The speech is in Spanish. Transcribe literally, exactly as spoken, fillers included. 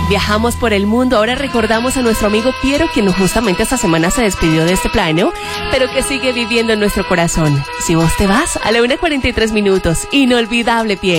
Viajamos por el mundo. Ahora recordamos a nuestro amigo Piero, quien justamente esta semana se despidió de este plano, pero que sigue viviendo en nuestro corazón. Si vos te vas, a la una cuarenta y tres minutos. Inolvidable, Piero.